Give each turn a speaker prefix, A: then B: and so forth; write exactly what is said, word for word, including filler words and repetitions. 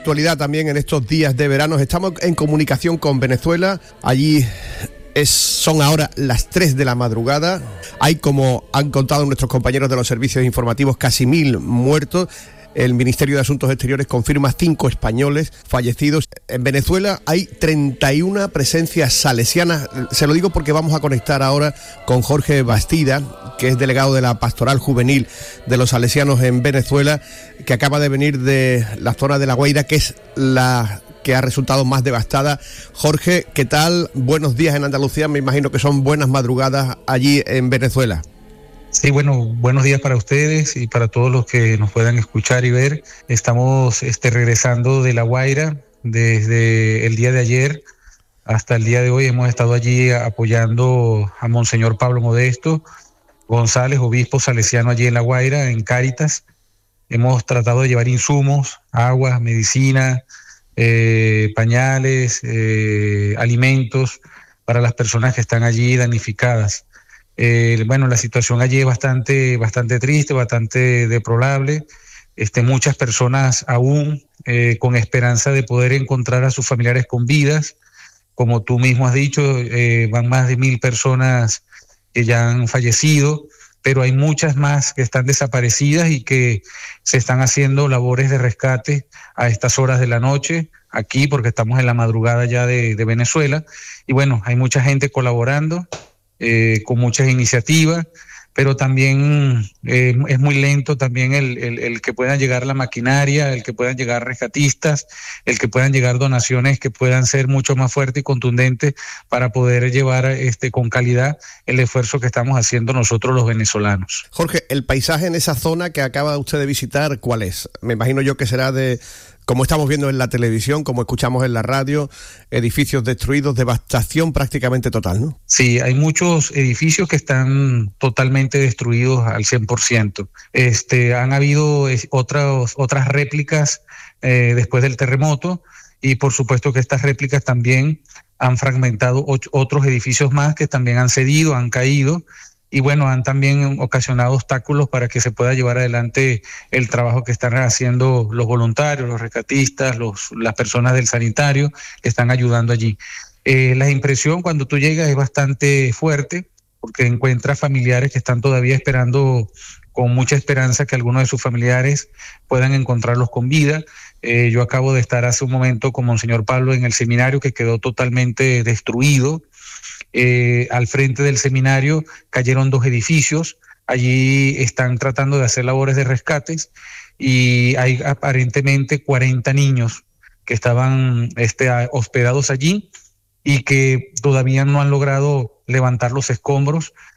A: actualidad también en estos días de verano. Estamos en comunicación con Venezuela. Allí es, son ahora las tres de la madrugada. Hay, como han contado nuestros compañeros de los servicios informativos, casi mil muertos. El Ministerio de Asuntos Exteriores confirma cinco españoles fallecidos. En Venezuela hay treinta y una presencias salesianas. Se lo digo porque vamos a conectar ahora con Jorge Bastida, que es delegado de la Pastoral Juvenil de los Salesianos en Venezuela, que acaba de venir de la zona de La Guaira, que es la que ha resultado más devastada. Jorge, ¿qué tal? Buenos días en Andalucía. Me imagino que son buenas madrugadas allí en Venezuela.
B: Sí, bueno, buenos días para ustedes y para todos los que nos puedan escuchar y ver. Estamos este, regresando de La Guaira. Desde el día de ayer hasta el día de hoy hemos estado allí apoyando a Monseñor Pablo Modesto González, obispo salesiano allí en La Guaira, en Cáritas. Hemos tratado de llevar insumos, agua, medicina, eh, pañales, eh, alimentos para las personas que están allí damnificadas. Eh, bueno, la situación allí es bastante, bastante triste, bastante deplorable. Este, muchas personas aún eh, con esperanza de poder encontrar a sus familiares con vidas. Como tú mismo has dicho, eh, van más de mil personas que ya han fallecido, pero hay muchas más que están desaparecidas y que se están haciendo labores de rescate a estas horas de la noche, aquí porque estamos en la madrugada ya de, de Venezuela. Y bueno, hay mucha gente colaborando. Eh, con muchas iniciativas, pero también eh, es muy lento también el, el, el que puedan llegar la maquinaria, el que puedan llegar rescatistas, el que puedan llegar donaciones que puedan ser mucho más fuertes y contundentes para poder llevar este, con calidad el esfuerzo que estamos haciendo nosotros los venezolanos.
A: Jorge, el paisaje en esa zona que acaba usted de visitar, ¿cuál es? Me imagino yo que será de, como estamos viendo en la televisión, como escuchamos en la radio, edificios destruidos, devastación prácticamente total, ¿no?
B: Sí, hay muchos edificios que están totalmente destruidos al cien por ciento. Este, han habido otras, otras réplicas eh, después del terremoto y por supuesto que estas réplicas también han fragmentado ocho, otros edificios más que también han cedido, han caído. Y bueno, han también ocasionado obstáculos para que se pueda llevar adelante el trabajo que están haciendo los voluntarios, los rescatistas, los, las personas del sanitario que están ayudando allí. Eh, la impresión cuando tú llegas es bastante fuerte porque encuentras familiares que están todavía esperando con mucha esperanza que algunos de sus familiares puedan encontrarlos con vida. Eh, yo acabo de estar hace un momento con Monseñor Pablo en el seminario que quedó totalmente destruido. Eh, al frente del seminario cayeron dos edificios, allí están tratando de hacer labores de rescates y hay aparentemente cuarenta niños que estaban este, hospedados allí y que todavía no han logrado levantar los escombros